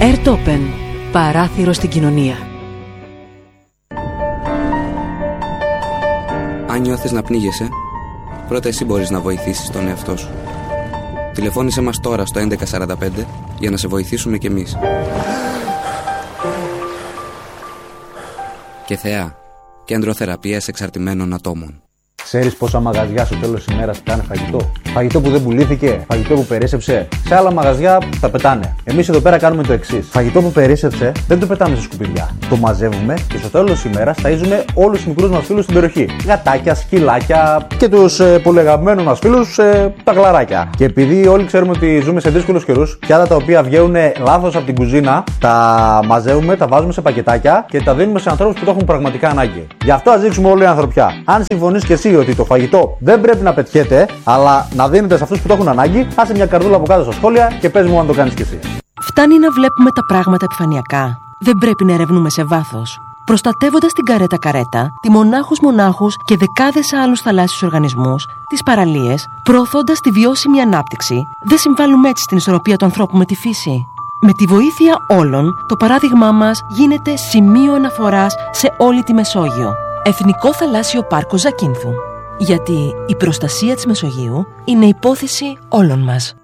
Airtopen. Παράθυρο στην κοινωνία. Αν νιώθεις να πνίγεσαι, πρώτα εσύ μπορείς να βοηθήσεις τον εαυτό σου. Τηλεφώνησέ μας τώρα στο 1145 για να σε βοηθήσουμε κι εμείς. Και Θεά, κέντρο θεραπείας εξαρτημένων ατόμων. Ξέρεις πόσα μαγαζιά στο τέλος της ημέρας πετάνε φαγητό? Φαγητό που δεν πουλήθηκε, φαγητό που περίσσεψε. Σε άλλα μαγαζιά τα πετάνε. Εμείς εδώ πέρα κάνουμε το εξής. Φαγητό που περίσσεψε δεν το πετάμε σε σκουπιδιά. Το μαζεύουμε και στο τέλος της ημέρας ταΐζουμε όλους τους μικρούς μας φίλους στην περιοχή. Γατάκια, σκυλάκια και τους πολύ αγαπημένους μας φίλους τα γλαράκια. Και επειδή όλοι ξέρουμε ότι ζούμε σε δύσκολους καιρούς, πιάτα τα οποία βγαίνουν λάθος από την κουζίνα, τα μαζεύουμε, τα βάζουμε σε πακετάκια και τα δίνουμε σε ανθρώπους που το έχουν πραγματικά ανάγκη. Γι' αυτό ας δείξουμε όλη η ανθρωπιά. Αν συμφωνείς και εσύ ότι το φαγητό δεν πρέπει να πετιέται, αλλά να δίνεται σε αυτούς που το έχουν ανάγκη, άσε μια καρδούλα από κάτω στα σχόλια και πες μου αν το κάνεις κι εσύ. Φτάνει να βλέπουμε τα πράγματα επιφανειακά. Δεν πρέπει να ερευνούμε σε βάθος. Προστατεύοντας την καρέτα, τη μονάχους και δεκάδες άλλους θαλάσσιους οργανισμούς, τις παραλίες, προωθώντας τη βιώσιμη ανάπτυξη, δεν συμβάλλουμε έτσι στην ισορροπία του ανθρώπου με τη φύση. Με τη βοήθεια όλων, το παράδειγμά μας γίνεται σημείο αναφοράς σε όλη τη Μεσόγειο. Εθνικό Θαλάσσιο Πάρκο Ζακίνθου. Γιατί η προστασία της Μεσογείου είναι υπόθεση όλων μας.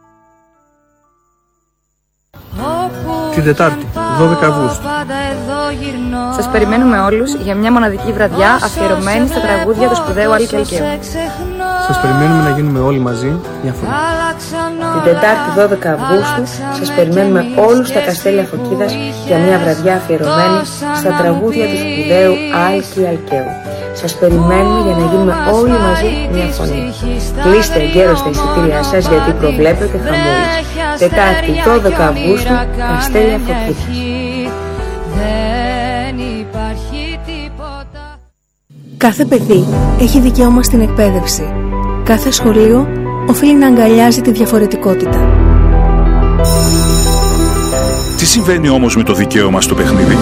Την Τετάρτη, 12 Αυγούστου. Σας περιμένουμε όλους για μια μοναδική βραδιά αφιερωμένη στα τραγούδια του σπουδαίου Άλκη Αλκαίου. Σας περιμένουμε να γίνουμε όλοι μαζί μια φορά. Την Τετάρτη 12 Αυγούστου σας περιμένουμε όλους στα Καστέλια Φωκίδας για μια βραδιά αφιερωμένη στα τραγούδια του σπουδαίου Άλκη Αλκαίου. Σας περιμένουμε για να γίνουμε όλοι μαζί μια φωνή. Κλείστε εγκαίρως τα εισιτήριά σας γιατί προβλέπετε χαμούλης. Τετάρτη 12 Αυγούστου, Καστέλια Φωκίδας. Κάθε παιδί έχει δικαίωμα στην εκπαίδευση. Κάθε σχολείο οφείλει να αγκαλιάζει τη διαφορετικότητα. Τι συμβαίνει όμως με το δικαίωμα στο παιχνίδι?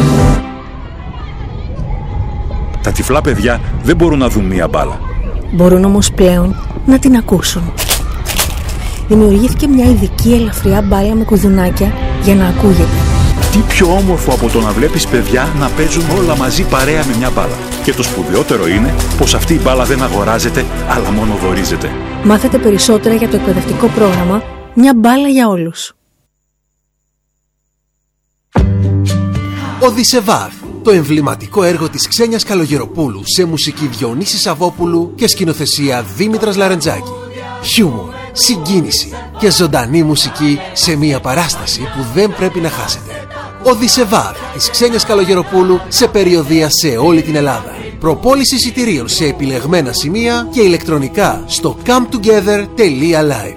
Τα τυφλά παιδιά δεν μπορούν να δουν μία μπάλα. Μπορούν όμως πλέον να την ακούσουν. Δημιουργήθηκε μια ειδική ελαφριά μπάλα με κουδουνάκια για να ακούγεται. Τι πιο όμορφο από το να βλέπεις παιδιά να παίζουν όλα μαζί παρέα με μια μπάλα. Και το σπουδαιότερο είναι πως αυτή η μπάλα δεν αγοράζεται, αλλά μόνο δωρίζεται. Μάθετε περισσότερα για το εκπαιδευτικό πρόγραμμα «Μια μπάλα για όλους». Οδυσσεβάρ, το εμβληματικό έργο της Ξένιας Καλογεροπούλου σε μουσική Διονύση Σαββόπουλου και σκηνοθεσία Δήμητρας Λαρεντζάκη. Χιούμορ, συγκίνηση και ζωντανή μουσική σε μια παράσταση που δεν πρέπει να χάσετε. Οδυσσεβάρ της Ξένιας Καλογεροπούλου σε περιοδεία σε όλη την Ελλάδα. Προπόληση εισιτηρίων σε επιλεγμένα σημεία και ηλεκτρονικά στο cometogether.live.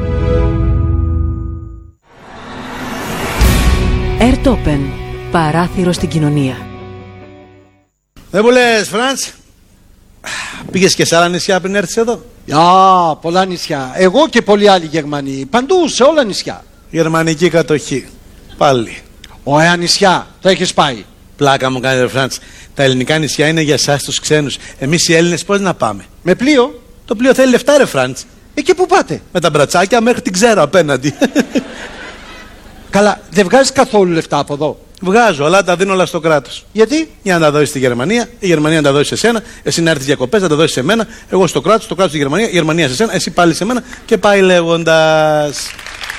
Airtopen. Παράθυρο στην κοινωνία. Δεν μου λες, Φραντς, πήγες και σε άλλα νησιά πριν έρθεις εδώ? Πολλά νησιά. Εγώ και πολλοί άλλοι Γερμανοί. Παντού, σε όλα νησιά. Γερμανική κατοχή. Πάλι. Ωραία νησιά. Το έχεις πάει? Πλάκα μου κάνετε, Φραντς. Τα ελληνικά νησιά είναι για εσάς τους ξένους. Εμείς οι Έλληνες πώς να πάμε? Με πλοίο? Το πλοίο θέλει λεφτά, ρε Φραντς. Εκεί που πάτε? Με τα μπρατσάκια μέχρι την ξέρω απέναντι. Καλά, δεν βγάζεις καθόλου λεφτά από εδώ? Βγάζω, αλλά τα δίνω όλα στο κράτος. Γιατί? Για να τα δώσεις στη Γερμανία, η Γερμανία να τα δώσει σε σένα, εσύ να έρθεις διακοπές, να τα δώσεις σε μένα, εγώ στο κράτος, το κράτος στη Γερμανία, η Γερμανία σε σένα, εσύ πάλι σε μένα και πάει λέγοντας.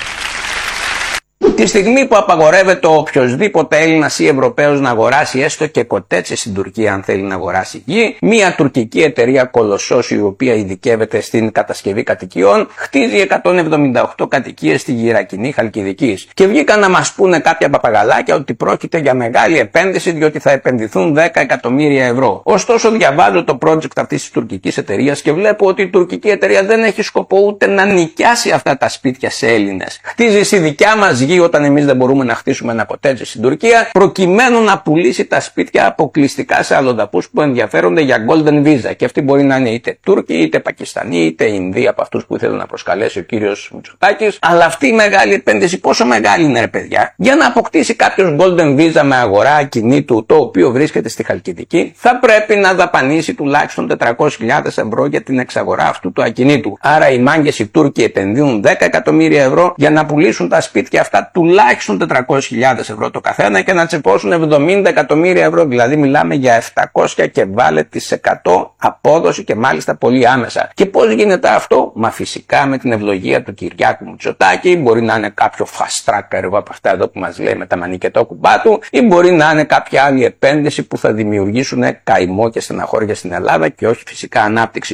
Τη στιγμή που απαγορεύεται οποιοσδήποτε Έλληνας ή Ευρωπαίος να αγοράσει έστω και κοτέτσες στην Τουρκία, αν θέλει να αγοράσει γη, μια τουρκική εταιρεία κολοσσός, η οποία ειδικεύεται στην κατασκευή κατοικιών, χτίζει 178 κατοικίες στη Γυρακινή Χαλκιδικής. Και βγήκαν να μας πούνε κάποια παπαγαλάκια ότι πρόκειται για μεγάλη επένδυση, διότι θα επενδυθούν 10 εκατομμύρια ευρώ. Ωστόσο, διαβάζω το project αυτής της τουρκικής εταιρείας και βλέπω ότι η τουρκική εταιρεία δεν έχει σκοπό ούτε να νοικιάσει αυτά τα σπίτια σε Έλληνες. Χτίζει στη δικιά μας γη όταν εμείς δεν μπορούμε να χτίσουμε ένα κοτέτζι στην Τουρκία, προκειμένου να πουλήσει τα σπίτια αποκλειστικά σε αλλοδαπούς που ενδιαφέρονται για Golden Visa. Και αυτοί μπορεί να είναι είτε Τούρκοι, είτε Πακιστανοί, είτε Ινδοί, από αυτούς που ήθελε να προσκαλέσει ο κύριος Μητσοτάκης. Αλλά αυτή η μεγάλη επένδυση, πόσο μεγάλη είναι, ρε παιδιά? Για να αποκτήσει κάποιος Golden Visa με αγορά ακινήτου, το οποίο βρίσκεται στη Χαλκιδική, θα πρέπει να δαπανίσει τουλάχιστον 400.000 ευρώ για την εξαγορά αυτού του ακινήτου. Άρα οι μάγκες οι Τούρκοι επενδύουν 10 εκατομμύρια ευρώ για να πουλήσουν τα σπίτια αυτά τουλάχιστον 400.000 ευρώ το καθένα και να τσεπώσουν 70 εκατομμύρια ευρώ. Δηλαδή μιλάμε για 700 και βάλε τις 100 απόδοση και μάλιστα πολύ άμεσα. Και πώς γίνεται αυτό? Μα φυσικά με την ευλογία του Κυριάκου Μητσοτάκη. Μπορεί να είναι κάποιο fast track έργο από αυτά εδώ που μας λέει με τα μανικετό κουμπά του, ή μπορεί να είναι κάποια άλλη επένδυση που θα δημιουργήσουν καημό και στεναχώρια στην Ελλάδα και όχι φυσικά ανάπτυξη.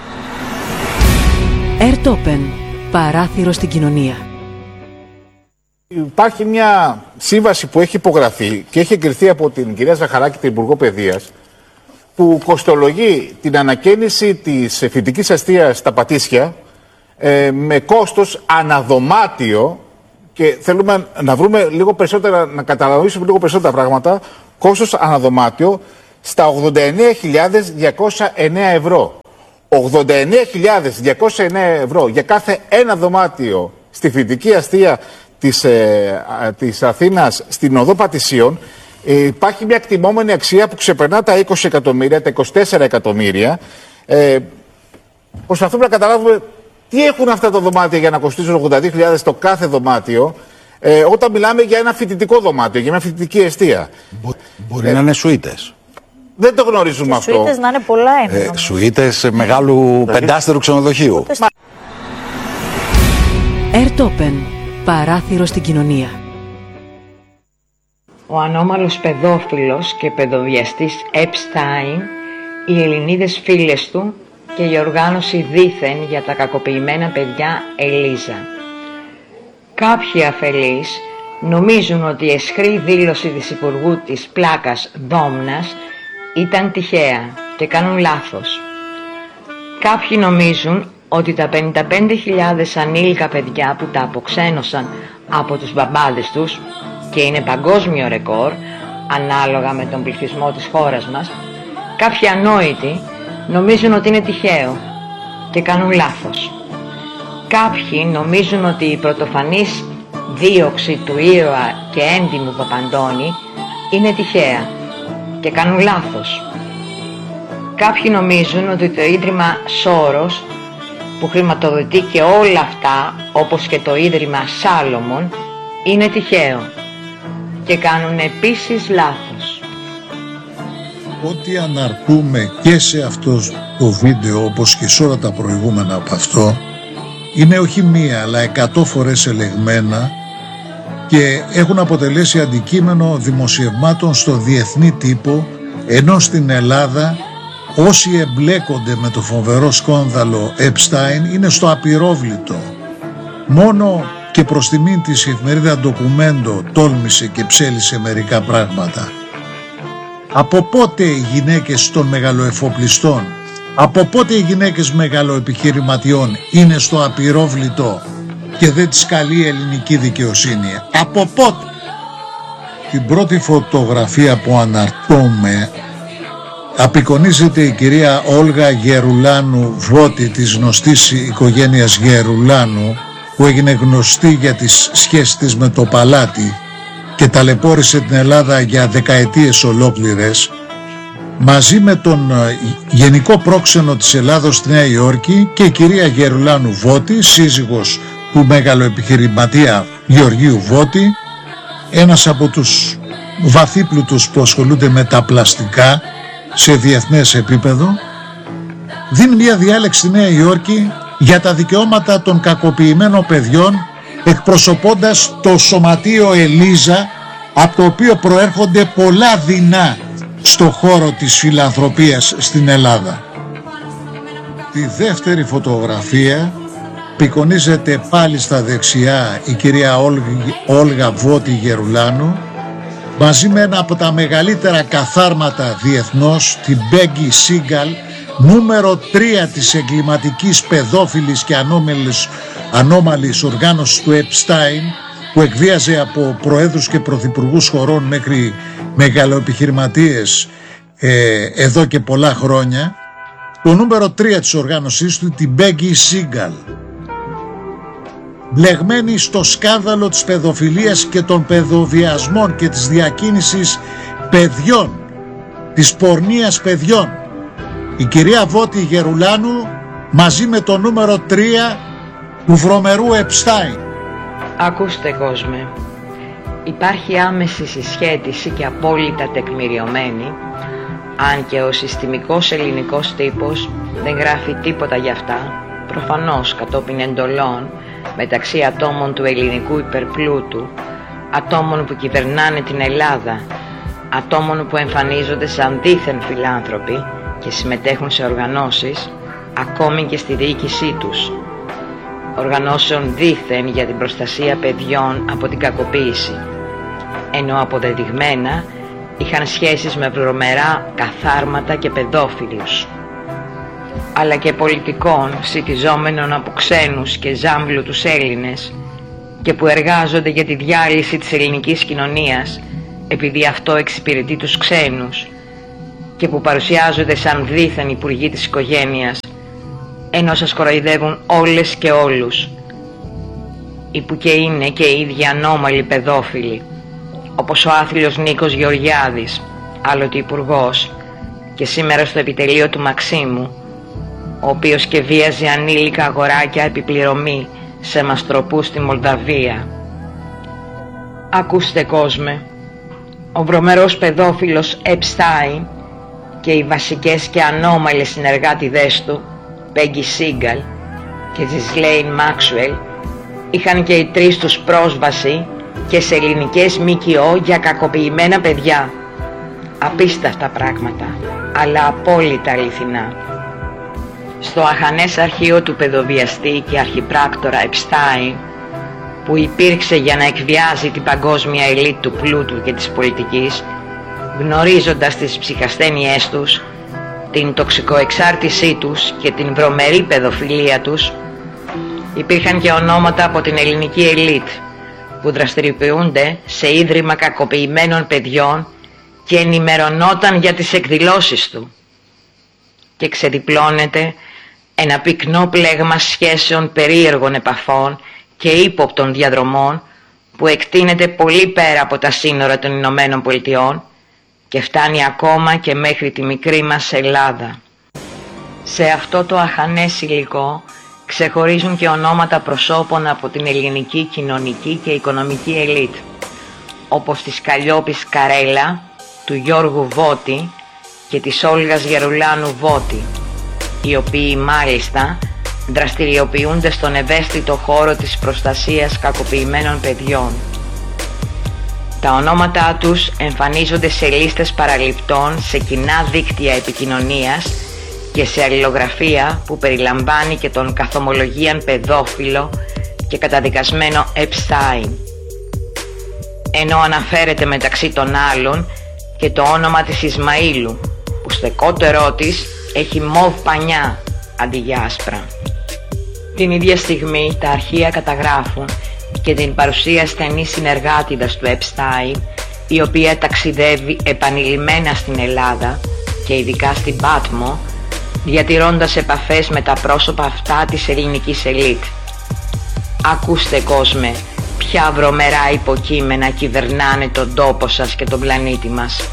Airtopen. Παράθυρο στην κοινωνία. Υπάρχει μια σύμβαση που έχει υπογραφεί και έχει εγκριθεί από την κυρία Ζαχαράκη, την Υπουργό Παιδείας, που κοστολογεί την ανακαίνιση της φοιτητικής εστίας στα Πατήσια με κόστος αναδωμάτιο, και θέλουμε να βρούμε λίγο περισσότερα, να καταλαβαίνουμε λίγο περισσότερα πράγματα, κόστος αναδωμάτιο στα 89.209 ευρώ. 89.209 ευρώ για κάθε ένα δωμάτιο στη φοιτητική εστία της Αθήνας στην οδό Πατησίων. Υπάρχει μια εκτιμόμενη αξία που ξεπερνά τα 20 εκατομμύρια, τα 24 εκατομμύρια. Προσπαθούμε να καταλάβουμε τι έχουν αυτά τα δωμάτια για να κοστίζουν 82.000 το κάθε δωμάτιο, όταν μιλάμε για ένα φοιτητικό δωμάτιο, για μια φοιτητική εστία. Μπορεί να είναι σουίτες. Δεν το γνωρίζουμε αυτό. Σουίτες να είναι πολλά σουίτες μεγάλου πεντάστερου ξενοδοχείου. Airtopen. Παράθυρο στην κοινωνία. Ο ανώμαλος παιδόφιλος και παιδοβιαστής Epstein, οι Ελληνίδες φίλες του και η οργάνωση δήθεν για τα κακοποιημένα παιδιά Ελίζα. Κάποιοι αφελείς νομίζουν ότι η αισχρή δήλωση της Υπουργού της Πλάκας Δόμνας ήταν τυχαία και κάνουν λάθος. Κάποιοι νομίζουν ότι τα 55.000 ανήλικα παιδιά που τα αποξένωσαν από τους μπαμπάδες τους, και είναι παγκόσμιο ρεκόρ ανάλογα με τον πληθυσμό της χώρας μας, κάποιοι ανόητοι νομίζουν ότι είναι τυχαίο και κάνουν λάθος. Κάποιοι νομίζουν ότι η πρωτοφανής δίωξη του ήρωα και έντιμου Παπαντώνη είναι τυχαία και κάνουν λάθος. Κάποιοι νομίζουν ότι το Ίδρυμα Σόρος, που χρηματοδοτεί και όλα αυτά, όπως και το Ίδρυμα Σάλομον, είναι τυχαίο και κάνουν επίσης λάθος. Ό,τι αναρτούμε και σε αυτό το βίντεο, όπως και σε όλα τα προηγούμενα από αυτό, είναι όχι μία αλλά 100 φορές ελεγμένα και έχουν αποτελέσει αντικείμενο δημοσιευμάτων στο διεθνή τύπο, ενώ στην Ελλάδα όσοι εμπλέκονται με το φοβερό σκάνδαλο Epstein είναι στο απειρόβλητο. Μόνο και προς τιμήν της η εφημερίδα Ντοκουμέντο τόλμησε και ψέλισε μερικά πράγματα. Από πότε οι γυναίκες των μεγαλοεφοπλιστών, από πότε οι γυναίκες μεγαλοεπιχειρηματιών είναι στο απειρόβλητο και δεν τις καλεί η ελληνική δικαιοσύνη? Από πότε? Την πρώτη φωτογραφία που αναρτώμε απεικονίζεται η κυρία Όλγα Γερουλάνου Βότη, της γνωστής οικογένειας Γερουλάνου, που έγινε γνωστή για τις σχέσεις της με το παλάτι και ταλαιπώρησε την Ελλάδα για δεκαετίες ολόκληρες, μαζί με τον γενικό πρόξενο της Ελλάδος στη Νέα Υόρκη και η κυρία Γερουλάνου Βότη, σύζυγος του μεγαλοεπιχειρηματία Γεωργίου Βότη, ένας από τους βαθύπλουτους που ασχολούνται με τα πλαστικά σε διεθνές επίπεδο, δίνει μια διάλεξη στη Νέα Υόρκη για τα δικαιώματα των κακοποιημένων παιδιών, εκπροσωπώντας το σωματείο Ελίζα, από το οποίο προέρχονται πολλά δεινά στο χώρο της φιλανθρωπίας στην Ελλάδα. Τη δεύτερη φωτογραφία απεικονίζεται πάλι στα δεξιά η κυρία Όλγα Βότη Γερουλάνου, μαζί με ένα από τα μεγαλύτερα καθάρματα διεθνώς, την Μπέγκι Σίγκαλ, νούμερο 3 της εγκληματικής παιδόφιλης και ανώμαλης οργάνωσης του Epstein, που εκβίαζε από προέδρους και πρωθυπουργούς χωρών μέχρι μεγαλοεπιχειρηματίες εδώ και πολλά χρόνια. Το νούμερο 3 της οργάνωσής του, την Μπέγκι Σίγκαλ, μπλεγμένη στο σκάνδαλο της παιδοφιλίας και των παιδοβιασμών και της διακίνησης παιδιών, της πορνείας παιδιών. Η κυρία Βότη Γερουλάνου μαζί με το νούμερο 3 του βρωμερού Epstein. Ακούστε κόσμε, υπάρχει άμεση συσχέτιση και απόλυτα τεκμηριωμένη, αν και ο συστημικός ελληνικός τύπος δεν γράφει τίποτα γι' αυτά, προφανώς κατόπιν εντολών, μεταξύ ατόμων του ελληνικού υπερπλούτου, ατόμων που κυβερνάνε την Ελλάδα, ατόμων που εμφανίζονται σαν δίθεν φιλάνθρωποι και συμμετέχουν σε οργανώσεις, ακόμη και στη διοίκησή τους, οργανώσεων δίθεν για την προστασία παιδιών από την κακοποίηση, ενώ αποδεδειγμένα είχαν σχέσεις με βρωμερά καθάρματα και παιδόφιλους, αλλά και πολιτικών σιτιζόμενων από ξένους και ζάμπλουτους Έλληνες και που εργάζονται για τη διάλυση της ελληνικής κοινωνίας επειδή αυτό εξυπηρετεί τους ξένους και που παρουσιάζονται σαν δίθεν υπουργοί της οικογένειας, ενώ σας κοροϊδεύουν όλες και όλους, ή που και είναι και οι ίδιοι ανώμαλοι παιδόφιλοι, όπως ο άθλιος Νίκος Γεωργιάδης, άλλοτε υπουργός και σήμερα στο επιτελείο του Μαξίμου, ο οποίος και βίαζε ανήλικα αγοράκια επιπληρωμή σε μαστροπούς στη Μολδαβία. Ακούστε κόσμε, ο βρωμερός παιδόφιλος Επστάιν και οι βασικές και ανώμαλες συνεργάτηδές του, Πέγγι Σίγκαλ και Τζισλέιν Μάξουελ, είχαν και οι τρεις τους πρόσβαση και σε ελληνικές ΜΚΟ για κακοποιημένα παιδιά. Απίστευτα πράγματα, αλλά απόλυτα αληθινά. Στο αχανές αρχείο του παιδοβιαστή και αρχιπράκτορα Επστάιν, που υπήρξε για να εκβιάζει την παγκόσμια ελίτ του πλούτου και της πολιτικής, γνωρίζοντας τις ψυχασθένειές τους, την τοξικοεξάρτησή τους και την βρωμερή παιδοφιλία τους, υπήρχαν και ονόματα από την ελληνική ελίτ που δραστηριοποιούνται σε ίδρυμα κακοποιημένων παιδιών και ενημερωνόταν για τις εκδηλώσεις του, και ξεδιπλώνεται ένα πυκνό πλέγμα σχέσεων περίεργων επαφών και ύποπτων διαδρομών που εκτείνεται πολύ πέρα από τα σύνορα των Ηνωμένων Πολιτειών και φτάνει ακόμα και μέχρι τη μικρή μας Ελλάδα. Σε αυτό το αχανές υλικό ξεχωρίζουν και ονόματα προσώπων από την ελληνική κοινωνική και οικονομική ελίτ, όπως της Καλλιόπης Καρέλα, του Γιώργου Βότη και της Όλγας Γερουλάνου Βότη, οι οποίοι μάλιστα δραστηριοποιούνται στον ευαίσθητο χώρο της προστασίας κακοποιημένων παιδιών. Τα ονόματά τους εμφανίζονται σε λίστες παραληπτών, σε κοινά δίκτυα επικοινωνίας και σε αλληλογραφία που περιλαμβάνει και τον καθομολογίαν παιδόφιλο και καταδικασμένο Επστάιν, ενώ αναφέρεται μεταξύ των άλλων και το όνομα της Ισμαήλου, που στο κότερό της έχει μοβ πανιά αντί για άσπρα. Την ίδια στιγμή τα αρχεία καταγράφουν και την παρουσία στενής συνεργάτηδας του Επστάιν, η οποία ταξιδεύει επανειλημμένα στην Ελλάδα και ειδικά στην Πάτμο, διατηρώντας επαφές με τα πρόσωπα αυτά της ελληνικής ελίτ. Ακούστε κόσμε, ποια βρωμερά υποκείμενα κυβερνάνε τον τόπο σας και τον πλανήτη μας.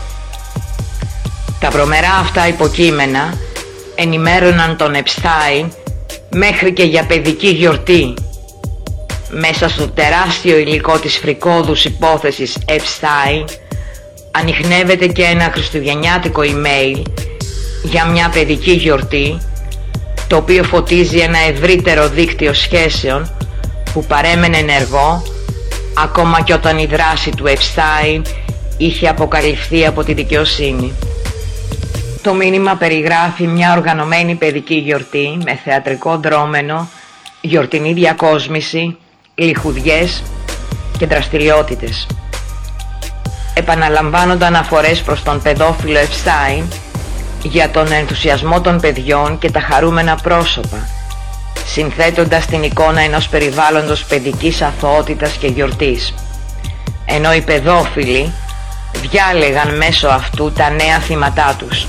Τα βρωμερά αυτά υποκείμενα ενημέρωναν τον Επστάιν μέχρι και για παιδική γιορτή. Μέσα στο τεράστιο υλικό της φρικόδους υπόθεσης Επστάιν ανιχνεύεται και ένα χριστουγεννιάτικο email για μια παιδική γιορτή, το οποίο φωτίζει ένα ευρύτερο δίκτυο σχέσεων που παρέμενε ενεργό ακόμα και όταν η δράση του Επστάιν είχε αποκαλυφθεί από τη δικαιοσύνη. Το μήνυμα περιγράφει μια οργανωμένη παιδική γιορτή με θεατρικό δρόμενο, γιορτινή διακόσμηση, λιχουδιές και δραστηριότητες. Επαναλαμβάνονται αναφορές προς τον παιδόφιλο Επστάιν για τον ενθουσιασμό των παιδιών και τα χαρούμενα πρόσωπα, συνθέτοντας την εικόνα ενός περιβάλλοντος παιδικής αθωότητας και γιορτής, ενώ οι παιδόφιλοι διάλεγαν μέσω αυτού τα νέα θύματά τους.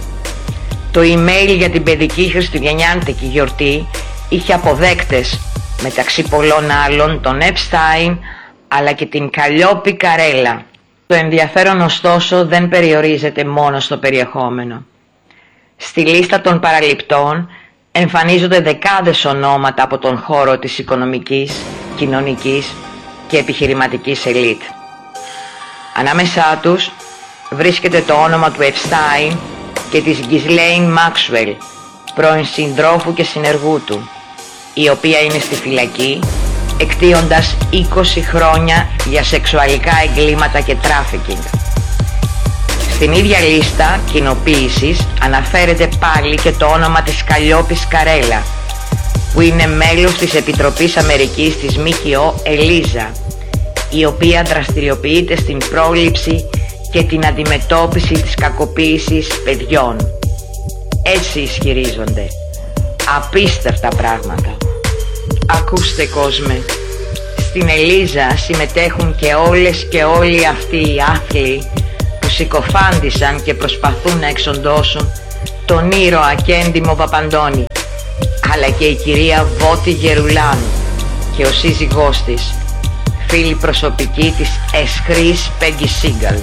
Το email για την παιδική χριστουγεννιάτικη γιορτή είχε αποδέκτες, μεταξύ πολλών άλλων τον Επστάιν αλλά και την Καλλιόπη Καρέλα. Το ενδιαφέρον ωστόσο δεν περιορίζεται μόνο στο περιεχόμενο. Στη λίστα των παραληπτών εμφανίζονται δεκάδες ονόματα από τον χώρο της οικονομικής, κοινωνικής και επιχειρηματικής ελίτ. Ανάμεσά τους βρίσκεται το όνομα του Epstein και της Ghislaine Maxwell, πρώην συντρόφου και συνεργού του, η οποία είναι στη φυλακή εκτείοντας 20 χρόνια για σεξουαλικά εγκλήματα και τράφικινγκ. Στην ίδια λίστα κοινοποίησης αναφέρεται πάλι και το όνομα της Καλλιόπης Καρέλα, που είναι μέλος της Επιτροπής Αμερικής της ΜΚΟ Ελίζα, η οποία δραστηριοποιείται στην πρόληψη και την αντιμετώπιση της κακοποίησης παιδιών. Έτσι ισχυρίζονται. Απίστευτα πράγματα. Ακούστε κόσμε, στην Ελίζα συμμετέχουν και όλες και όλοι αυτοί οι άθλοι που συκοφάντησαν και προσπαθούν να εξοντώσουν τον ήρωα και έντιμο Παπαντώνη, αλλά και η κυρία Βότη Γερουλάνου και ο σύζυγός της, φίλη προσωπική της αισχρής Πέγγι Σίγκαλ.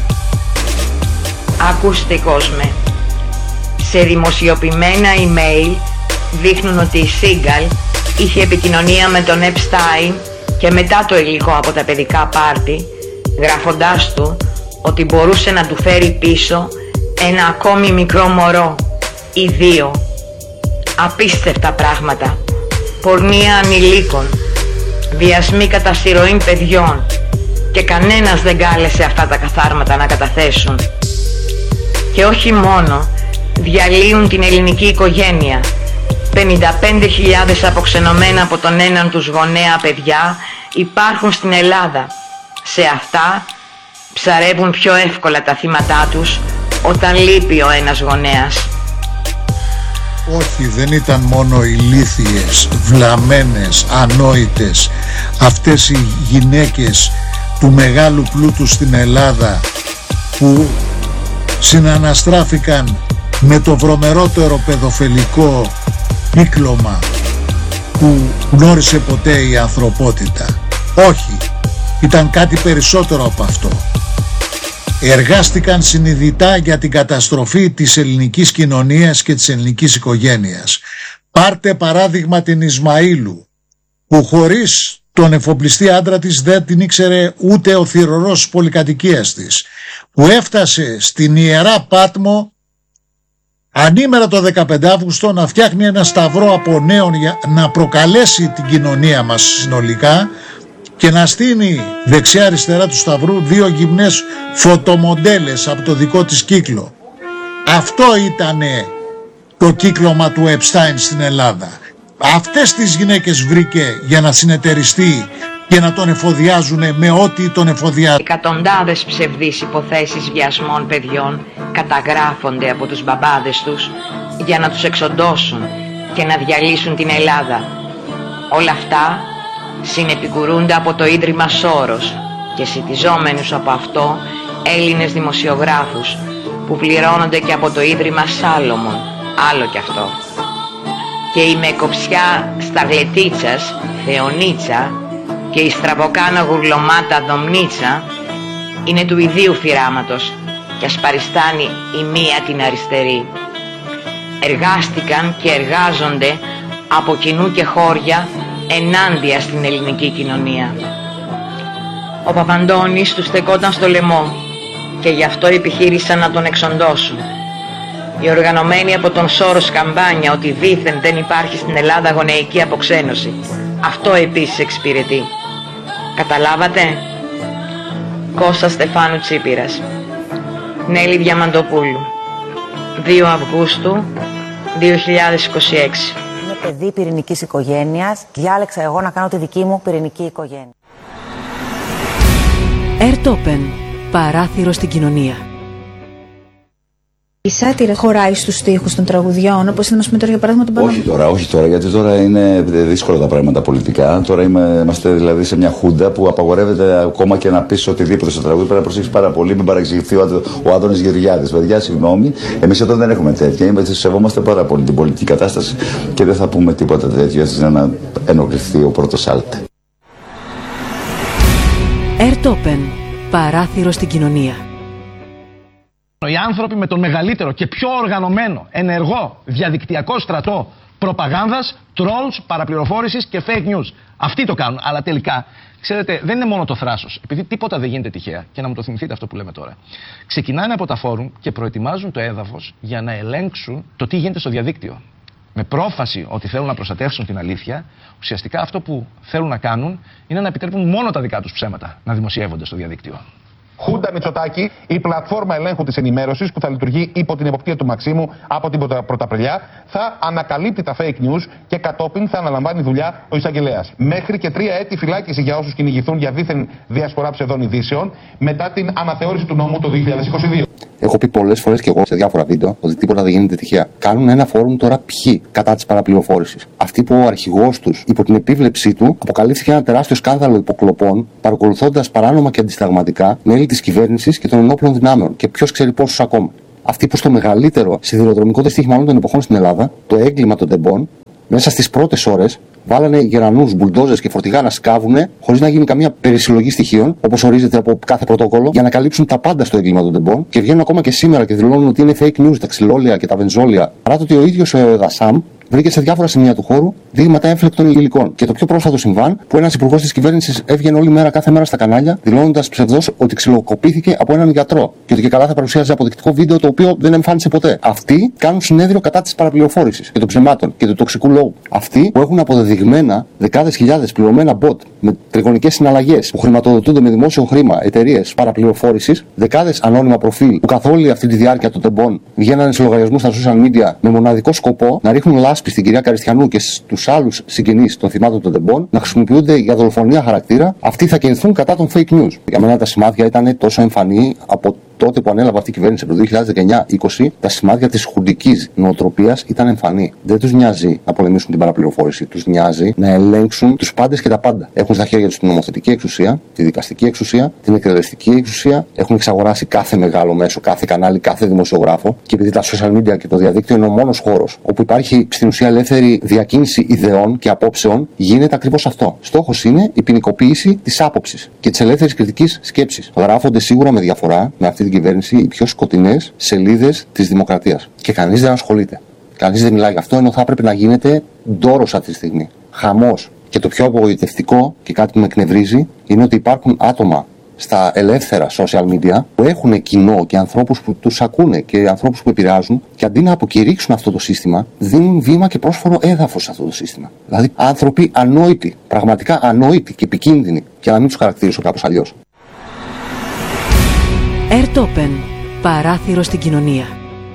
Ακούστε κόσμε, σε δημοσιοποιημένα email δείχνουν ότι η Σίγκαλ είχε επικοινωνία με τον Epstein και μετά το υλικό από τα παιδικά πάρτι, γράφοντάς του ότι μπορούσε να του φέρει πίσω ένα ακόμη μικρό μωρό ή 2. Απίστευτα πράγματα. Πορνεία ανηλίκων, βιασμοί κατά συρροήν παιδιών, και κανένας δεν κάλεσε αυτά τα καθάρματα να καταθέσουν. Και όχι μόνο, διαλύουν την ελληνική οικογένεια. 55.000 αποξενωμένα από τον έναν τους γονέα παιδιά υπάρχουν στην Ελλάδα. Σε αυτά ψαρεύουν πιο εύκολα τα θύματά τους όταν λείπει ο ένας γονέας. Όχι, δεν ήταν μόνο ηλίθιες, βλαμμένες, ανόητες αυτές οι γυναίκες του μεγάλου πλούτου στην Ελλάδα που συναναστράφηκαν με το βρωμερότερο παιδοφελικό κύκλωμα που γνώρισε ποτέ η ανθρωπότητα. Όχι, ήταν κάτι περισσότερο από αυτό. Εργάστηκαν συνειδητά για την καταστροφή της ελληνικής κοινωνίας και της ελληνικής οικογένειας. Πάρτε παράδειγμα την Ισμαήλου, που χωρίς τον εφοπλιστή άντρα της δεν την ήξερε ούτε ο θυρωρός της πολυκατοικίας της, που έφτασε στην Ιερά Πάτμο ανήμερα το 15 Αύγουστο να φτιάχνει ένα σταυρό από νέων για να προκαλέσει την κοινωνία μας συνολικά και να στείνει δεξιά αριστερά του σταυρού 2 γυμνές φωτομοντέλες από το δικό της κύκλο. Αυτό ήτανε το κύκλωμα του Epstein στην Ελλάδα. Αυτές τις γυναίκες βρήκε για να συνεταιριστεί και να τον εφοδιάζουν με ό,τι τον εφοδιάζουν. Εκατοντάδες ψευδείς υποθέσεις βιασμών παιδιών καταγράφονται από τους μπαμπάδες τους για να τους εξοντώσουν και να διαλύσουν την Ελλάδα. Όλα αυτά συνεπικουρούνται από το Ίδρυμα Σόρος και σιτιζόμενους από αυτό Έλληνες δημοσιογράφους που πληρώνονται και από το Ίδρυμα Σάλομον, άλλο κι αυτό. Και η μεκοψιά Σταυλετίτσας, Θεονίτσα, και η στραβοκάνα γουρλωμάτα Δομνίτσα είναι του ιδίου φυράματος και ας παριστάνει η μία την αριστερή. Εργάστηκαν και εργάζονται από κοινού και χώρια ενάντια στην ελληνική κοινωνία. Ο Παπαντώνης τους στεκόταν στο λαιμό και γι' αυτό επιχείρησαν να τον εξοντώσουν. Η οργανωμένη από τον Σόρος καμπάνια ότι δήθεν δεν υπάρχει στην Ελλάδα γονεϊκή αποξένωση, αυτό επίσης εξυπηρετεί. Καταλάβατε? Κώστα Στεφάνου Τσίπηρας, Νέλη Διαμαντοπούλου, 2 Αυγούστου 2026. Είμαι παιδί πυρηνικής οικογένειας. Διάλεξα εγώ να κάνω τη δική μου πυρηνική οικογένεια. Ερτόπεν, παράθυρο στην κοινωνία. Η σάτυρα χωράει στους στίχους των τραγουδιών, όπως είναι, τώρα για παράδειγμα τον Παναγιώτη. Όχι τώρα, γιατί τώρα είναι δύσκολα τα πράγματα πολιτικά. Τώρα είμαστε δηλαδή σε μια χούντα που απαγορεύεται ακόμα και να πεις οτιδήποτε στο τραγούδι. Πρέπει να προσέξεις πάρα πολύ, μην παρεξηγηθεί ο Άδωνης Γεωργιάδης. Παιδιά, συγγνώμη, εμείς εδώ δεν έχουμε τέτοια. Σεβόμαστε πάρα πολύ την πολιτική κατάσταση και δεν θα πούμε τίποτα τέτοιο έτσι να ενοχληθεί ο πρώτος άλτε. Ερτόπεν, παράθυρο στην κοινωνία. Οι άνθρωποι με τον μεγαλύτερο και πιο οργανωμένο, ενεργό, διαδικτυακό στρατό προπαγάνδας, trolls, παραπληροφόρησης και fake news. Αυτοί το κάνουν. Αλλά τελικά, ξέρετε, δεν είναι μόνο το θράσος. Επειδή τίποτα δεν γίνεται τυχαία, και να μου το θυμηθείτε αυτό που λέμε τώρα. Ξεκινάνε από τα φόρουμ και προετοιμάζουν το έδαφος για να ελέγξουν το τι γίνεται στο διαδίκτυο. Με πρόφαση ότι θέλουν να προστατεύσουν την αλήθεια, ουσιαστικά αυτό που θέλουν να κάνουν είναι να επιτρέπουν μόνο τα δικά τους ψέματα να δημοσιεύονται στο διαδίκτυο. Χούντα Μητσοτάκη, η πλατφόρμα ελέγχου της ενημέρωσης που θα λειτουργεί υπό την εποπτεία του Μαξίμου από την Πρωταπριλιά, θα ανακαλύπτει τα fake news και κατόπιν θα αναλαμβάνει δουλειά ο εισαγγελέας. Μέχρι και 3 έτη φυλάκιση για όσους κυνηγηθούν για δίθεν διασπορά ψευδών ειδήσεων μετά την αναθεώρηση του νόμου το 2022. Έχω πει πολλές φορές και εγώ σε διάφορα βίντεο ότι τίποτα δεν γίνεται τυχαία. Κάνουν ένα φόρουμ τώρα ποιοι κατά της παραπληροφόρησης. Αυτοί που ο αρχηγός τους, υπό την επίβλεψή του, αποκαλύφθηκε ένα τεράστιο σκάνδαλο υποκλοπών, παρακολουθώντας παράνομα και αντισταγματικά μέλη της κυβέρνησης και των ενόπλων δυνάμεων και ποιος ξέρει πόσους ακόμα. Αυτοί που στο μεγαλύτερο σιδηροδρομικό δυστύχημα όλων των εποχών στην Ελλάδα, το έγκλημα των τεμπών, μέσα στις πρώτες ώρες βάλανε γερανούς, μπουλντόζες και φορτηγά να σκάβουνε χωρίς να γίνει καμία περισυλλογή στοιχείων, όπως ορίζεται από κάθε πρωτόκολλο, για να καλύψουν τα πάντα στο έγκλημα των τεμπών και βγαίνουν ακόμα και σήμερα και δηλώνουν ότι είναι fake news τα ξυλόλαια και τα βενζόλια, παρά το ότι ο ίδιος ο Εδασάμ βρήκε σε διάφορα σημεία του χώρου δείγματα έμφλεκτων υλικών. Και το πιο πρόσφατο συμβάν, που ένας υπουργός της κυβέρνησης έβγαινε όλη μέρα κάθε μέρα στα κανάλια, δηλώνοντας ψευδώς ότι ξυλοκοπήθηκε από έναν γιατρό και ότι και καλά θα παρουσίαζε αποδεικτικό βίντεο το οποίο δεν εμφάνισε ποτέ. Αυτοί κάνουν συνέδριο κατά της παραπληροφόρησης και των ψεμάτων και του τοξικού λόγου. Αυτοί που έχουν αποδεδειγμένα δεκάδες χιλιάδες πληρωμένα bot με τριγωνικές συναλλαγές που χρηματοδοτούνται με δημόσιο χρήμα εταιρείες παραπληροφόρησης, δεκάδες ανώνυμα προφίλ που καθ' όλη αυτή τη διάρκεια των τεμπών βγαίνανε σε λογαριασμούς στα social media με μοναδικό σκοπό να ρίχνουν λάσπη στην κυρία Καριστιανού και στους άλλους συγγενείς των θυμάτων των τεμπών, να χρησιμοποιούνται για δολοφονία χαρακτήρα, αυτοί θα κινηθούν κατά των fake news. Για μένα τα σημάδια ήταν τόσο εμφανή από τότε που ανέλαβε αυτή η κυβέρνηση από το 2019-20, τα σημάδια της χουντικής νοοτροπίας ήταν εμφανή. Δεν τους νοιάζει να πολεμήσουν την παραπληροφόρηση, τους νοιάζει να ελέγξουν τους πάντες και τα πάντα. Έχουν στα χέρια τους την νομοθετική εξουσία, τη δικαστική εξουσία, την εκτελεστική εξουσία, έχουν εξαγοράσει κάθε μεγάλο μέσο, κάθε κανάλι, κάθε δημοσιογράφο και επειδή τα social media και το διαδίκτυο είναι ο μόνος χώρος όπου υπάρχει στην ουσία ελεύθερη διακίνηση ιδεών και απόψεων, γίνεται ακριβώς αυτό. Στόχος είναι η ποινικοποίηση της άποψης και της ελεύθερης κριτικής σκέψης. Γράφονται σίγουρα με διαφορά με αυτή την κυβέρνηση οι πιο σκοτεινές σελίδες της δημοκρατίας. Και κανείς δεν ασχολείται. Κανείς δεν μιλάει γι' αυτό, ενώ θα έπρεπε να γίνεται ντόρος αυτή τη στιγμή. Χαμός. Και το πιο απογοητευτικό και κάτι που με εκνευρίζει είναι ότι υπάρχουν άτομα στα ελεύθερα social media που έχουν κοινό και ανθρώπους που τους ακούνε και ανθρώπους που επηρεάζουν και αντί να αποκηρύξουν αυτό το σύστημα, δίνουν βήμα και πρόσφορο έδαφος σε αυτό το σύστημα. Δηλαδή άνθρωποι ανόητοι, πραγματικά ανόητοι και επικίνδυνοι, και να μην τους χαρακτηρίσω κάπως αλλιώς. Airtopen. Παράθυρο στην κοινωνία.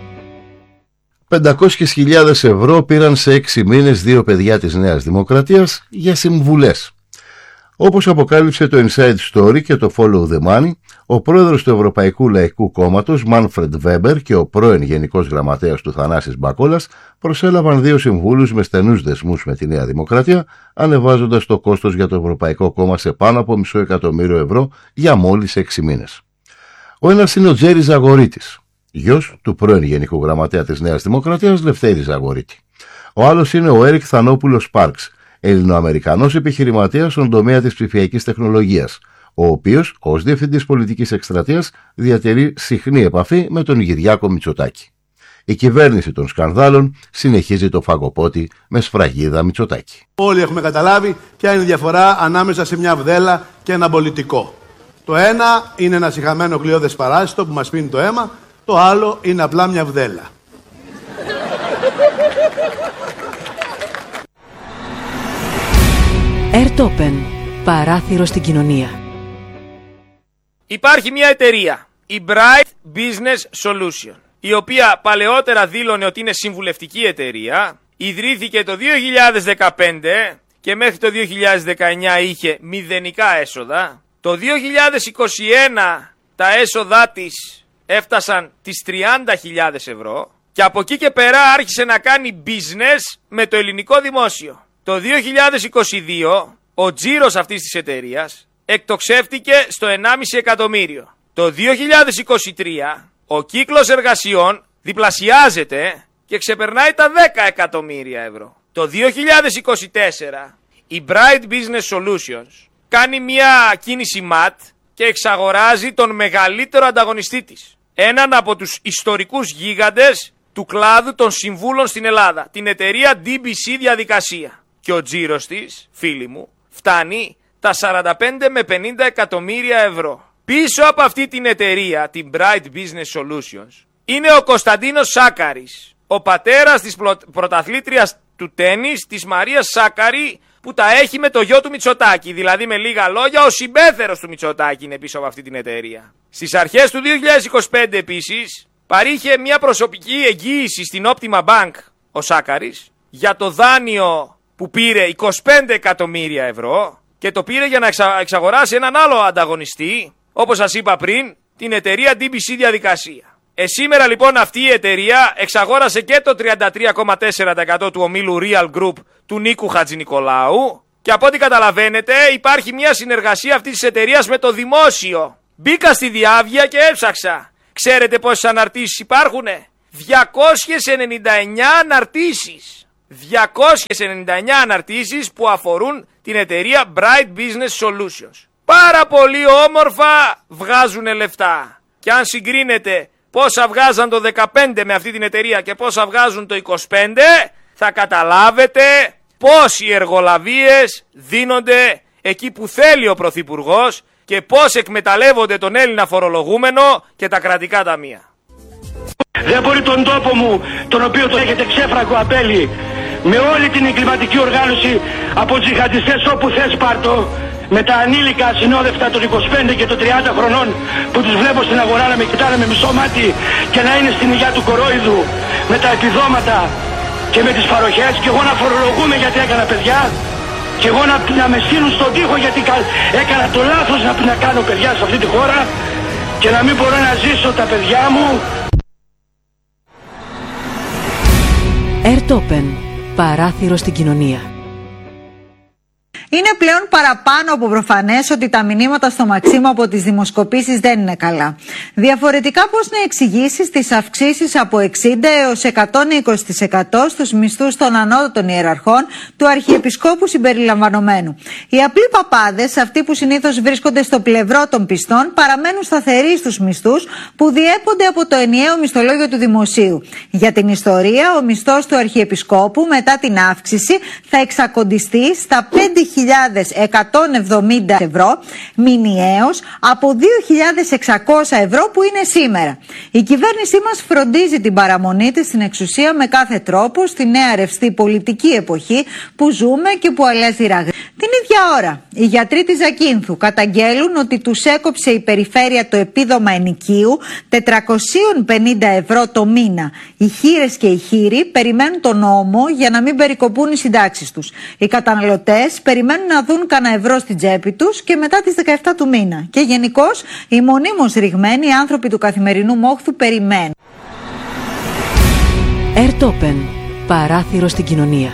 500.000 ευρώ πήραν σε 6 μήνες 2 παιδιά της Νέας Δημοκρατίας για συμβουλές. Όπως αποκάλυψε το Inside Story και το Follow the Money, ο πρόεδρος του Ευρωπαϊκού Λαϊκού Κόμματος, Μάνφρεντ Βέμπερ, και ο πρώην Γενικός Γραμματέας του Θανάσης Μπακόλας προσέλαβαν 2 συμβούλους με στενούς δεσμούς με τη Νέα Δημοκρατία, ανεβάζοντας το κόστος για το Ευρωπαϊκό Κόμμα σε πάνω από $500,000 ευρώ για μόλις 6 μήνες. Ο ένας είναι ο Τζέρι Ζαγορίτης, γιος του πρώην Γενικού Γραμματέα της Νέας Δημοκρατίας, Λευτέρη Ζαγορίτη. Ο άλλος είναι ο Έρικ Θανόπουλος Πάρξ, Ελληνοαμερικανός επιχειρηματίας στον τομέα της ψηφιακής τεχνολογίας, ο οποίος, ως διευθυντής πολιτικής εκστρατείας, διατηρεί συχνή επαφή με τον Κυριάκο Μητσοτάκη. Η κυβέρνηση των σκανδάλων συνεχίζει το φαγοπότη με σφραγίδα Μητσοτάκη. Όλοι έχουμε καταλάβει ποια είναι η διαφορά ανάμεσα σε μια βδέλα και ένα πολιτικό. Το ένα είναι ένα σιχαμένο γλιώδες παράσιτο που μας πίνει το αίμα, το άλλο είναι απλά μια βδέλα. Airtopen. Παράθυρο στην κοινωνία. Υπάρχει μια εταιρεία, η Bright Business Solution, η οποία παλαιότερα δήλωνε ότι είναι συμβουλευτική εταιρεία, ιδρύθηκε το 2015 και μέχρι το 2019 είχε μηδενικά έσοδα. Το 2021 τα έσοδά της έφτασαν τις 30.000 ευρώ και από εκεί και πέρα άρχισε να κάνει business με το ελληνικό δημόσιο. Το 2022 ο τζίρος αυτής της εταιρείας εκτοξεύτηκε στο 1,5 εκατομμύριο. Το 2023 ο κύκλος εργασιών διπλασιάζεται και ξεπερνάει τα 10 εκατομμύρια ευρώ. Το 2024 η Bright Business Solutions κάνει μια κίνηση ΜΑΤ και εξαγοράζει τον μεγαλύτερο ανταγωνιστή της. Έναν από τους ιστορικούς γίγαντες του κλάδου των συμβούλων στην Ελλάδα, την εταιρεία DBC Διαδικασία. Και ο τζίρος της, φίλοι μου, φτάνει τα 45 με 50 εκατομμύρια ευρώ. Πίσω από αυτή την εταιρεία, την Bright Business Solutions, είναι ο Κωνσταντίνος Σάκαρης, ο πατέρας της πρωταθλήτριας του τένις, της Μαρίας Σάκαρη, που τα έχει με το γιο του Μητσοτάκη. Δηλαδή, με λίγα λόγια, ο συμπέθερος του Μητσοτάκη είναι πίσω από αυτή την εταιρεία. Στις αρχές του 2025 επίσης παρήχε μια προσωπική εγγύηση στην Optima Bank ο Σάκαρης για το δάνειο που πήρε 25 εκατομμύρια ευρώ και το πήρε για να εξαγοράσει έναν άλλο ανταγωνιστή, όπως σας είπα πριν, την εταιρεία DBC Διαδικασία. Σήμερα λοιπόν αυτή η εταιρεία εξαγόρασε και το 33,4% του ομίλου Real Group του Νίκου Χατζηνικολάου και από ό,τι καταλαβαίνετε υπάρχει μια συνεργασία αυτής της εταιρείας με το δημόσιο. Μπήκα στη διάβια και έψαξα. Ξέρετε πόσες αναρτήσεις υπάρχουνε? 299 αναρτήσεις. 299 αναρτήσεις που αφορούν την εταιρεία Bright Business Solutions. Πάρα πολύ όμορφα βγάζουν λεφτά. Και αν συγκρίνετε πόσα βγάζαν το 15 με αυτή την εταιρεία και πόσα βγάζουν το 25, θα καταλάβετε πώς οι εργολαβίες δίνονται εκεί που θέλει ο Πρωθυπουργός και πώς εκμεταλλεύονται τον Έλληνα φορολογούμενο και τα κρατικά ταμεία. Δεν μπορεί τον τόπο μου, τον οποίο το έχετε ξέφραγκο απέλη, με όλη την εγκληματική οργάνωση από τζιχαντιστές όπου θες πάρτο, με τα ανήλικα συνόδευτα των 25 και των 30 χρονών που τους βλέπω στην αγορά να με κοιτάνε με μισό μάτι και να είναι στην υγεία του κορόιδου, με τα επιδόματα και με τις παροχές, και εγώ να φορολογούμε γιατί έκανα παιδιά, και εγώ να με στείλουν στον τοίχο γιατί έκανα το λάθος να κάνω παιδιά σε αυτή τη χώρα και να μην μπορώ να ζήσω τα παιδιά μου. Ερτόπεν, παράθυρο στην κοινωνία. Είναι πλέον παραπάνω από προφανές ότι τα μηνύματα στο Μαξίμου από τις δημοσκοπήσεις δεν είναι καλά. Διαφορετικά, πώς να εξηγήσεις τις αυξήσεις από 60% έως 120% στους μισθούς των ανώτατων ιεραρχών του Αρχιεπισκόπου συμπεριλαμβανομένου? Οι απλοί παπάδες, αυτοί που συνήθως βρίσκονται στο πλευρό των πιστών, παραμένουν σταθεροί στους μισθούς που διέπονται από το ενιαίο μισθολόγιο του Δημοσίου. Για την ιστορία, ο μισθός του Αρχιεπισκόπου μετά την αύξηση θα εξακοντιστεί στα 5.170 ευρώ μηνιαίως από 2.600 ευρώ που είναι σήμερα. Η κυβέρνησή μας φροντίζει την παραμονή της στην εξουσία με κάθε τρόπο στη νέα ρευστή πολιτική εποχή που ζούμε και που αλλάζει ραγδαία. Την ίδια ώρα, οι γιατροί της Ζακίνθου καταγγέλουν ότι τους έκοψε η περιφέρεια το επίδομα ενοικίου 450 ευρώ το μήνα. Οι χήρες και οι χήροι περιμένουν τον νόμο για να μην περικοπούν οι συντάξεις τους. Οι καταναλωτές περιμένουν να δουν κανένα ευρώ στην τσέπη τους και μετά τις 17 του μήνα. Και γενικώς οι μονίμως ρηγμένοι άνθρωποι του καθημερινού μόχθου περιμένουν. Ερτόπεν, παράθυρο στην κοινωνία.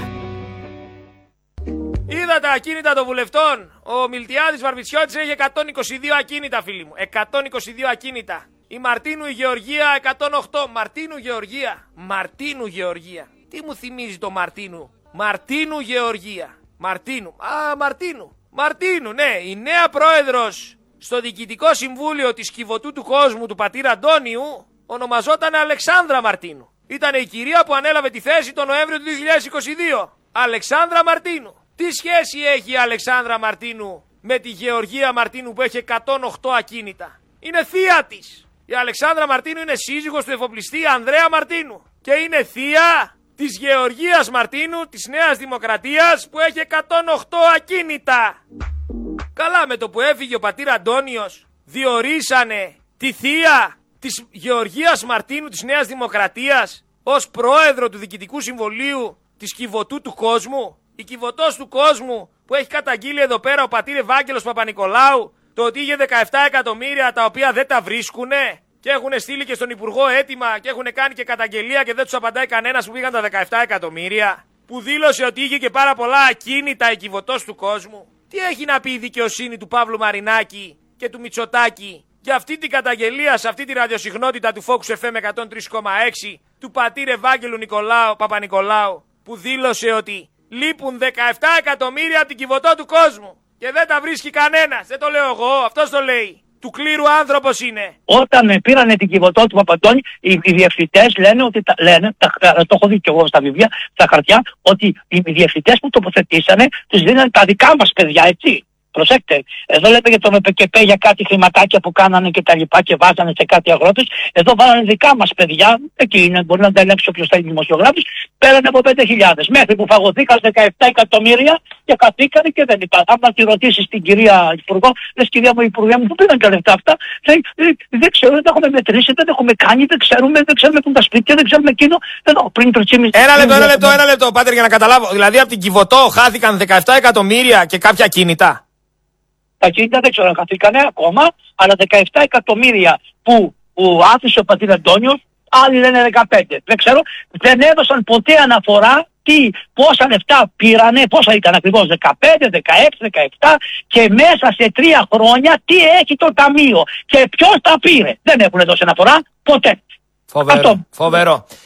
Είδα τα ακίνητα των βουλευτών. Ο Μιλτιάδης Βαρβιτσιώτης έχει 122 ακίνητα, φίλοι μου. 122 ακίνητα. Η Μαρτίνου η Γεωργία 108. Μαρτίνου Γεωργία. Μαρτίνου Γεωργία. Τι μου θυμίζει το Μαρτίνου? Μαρτίνου Γεωργία. Μαρτίνου. Μαρτίνου, ναι. Η νέα πρόεδρος στο Διοικητικό Συμβούλιο της Κιβωτού του Κόσμου του πατήρα Αντώνιου ονομαζόταν Αλεξάνδρα Μαρτίνου. Ήταν η κυρία που ανέλαβε τη θέση τον Νοέμβριο του 2022. Αλεξάνδρα Μαρτίνου. Τι σχέση έχει η Αλεξάνδρα Μαρτίνου με τη Γεωργία Μαρτίνου που έχει 108 ακίνητα? Είναι θεία της. Η Αλεξάνδρα Μαρτίνου είναι σύζυγος του εφοπλιστή Ανδρέα Μαρτίνου και είναι θεία της Γεωργίας Μαρτίνου της Νέας Δημοκρατίας που έχει 108 ακίνητα. Καλά, με το που έφυγε ο πατήρ Αντώνιος διορίσανε τη θεία της Γεωργίας Μαρτίνου της Νέας Δημοκρατίας ως πρόεδρο του Διοικητικού Συμβουλίου της Κιβωτού του Κόσμου. Η Κιβωτός του Κόσμου που έχει καταγγείλει εδώ πέρα ο πατήρ Ευάγγελος Παπα-Νικολάου το ότι είχε 17 εκατομμύρια τα οποία δεν τα βρίσκουνε και έχουν στείλει και στον Υπουργό έτοιμα και έχουν κάνει και καταγγελία και δεν τους απαντάει κανένας που πήγαν τα 17 εκατομμύρια. Που δήλωσε ότι είχε και πάρα πολλά ακίνητα η Κιβωτός του Κόσμου. Τι έχει να πει η δικαιοσύνη του Παύλου Μαρινάκη και του Μητσοτάκη για αυτή την καταγγελία σε αυτή τη ραδιοσυχνότητα του Focus FM 103,6 του πατήρ Ευάγγελου Παπα-Νικολάου που δήλωσε ότι λείπουν 17 εκατομμύρια από την Κιβωτό του Κόσμου και δεν τα βρίσκει κανένας. Δεν το λέω εγώ, αυτός το λέει. Του κλήρου άνθρωπος είναι. Όταν πήρανε την Κιβωτό του Παπαντώνη, οι διευθυντές λένε ότι το έχω δει και εγώ στα βιβλία, στα χαρτιά, ότι οι διευθυντές που τοποθετήσανε τους δίνανε τα δικά μας παιδιά, έτσι. Προσέξτε, εδώ λέτε για τον ΕΠΚΠ για κάτι χρηματάκια που κάνανε και τα λοιπά και βάζανε σε κάτι αγρότες. Εδώ βάλανε δικά μας παιδιά, εκεί είναι, μπορεί να τα ελέγξει όποιος θα είναι δημοσιογράφος, πέρανε από 5.000. Μέχρι που φαγωθήκαν 17 εκατομμύρια και καθήκανε και δεν υπάρχει. Αν τη ρωτήσεις την κυρία Υπουργό, λες κυρία μου Υπουργέ μου, πού πήγαν τα λεφτά αυτά, δεν ξέρω, δεν τα έχουμε μετρήσει, δεν τα έχουμε κάνει, δεν ξέρουμε που είναι τα σπίτια, δεν ξέρουμε εκείνο. Εδώ πριν 3,5. Ένα λεπτό, Πάτερ, για να καταλάβω. Δηλαδή από την Κιβωτό χάθηκαν 17 εκατομμύρια και κάποια κίνητα. Τα κίνητα δεν ξέρω αν χαθήκανε ακόμα, αλλά 17 εκατομμύρια που άφησε ο πατήρ Αντώνιος, άλλοι λένε 15. Δεν ξέρω, δεν έδωσαν ποτέ αναφορά πόσα λεφτά πήρανε, πόσα ήταν ακριβώς, 15, 16, 17 και μέσα σε 3 χρόνια τι έχει το ταμείο και ποιος τα πήρε. Δεν έχουν δώσει αναφορά ποτέ. Φοβερό.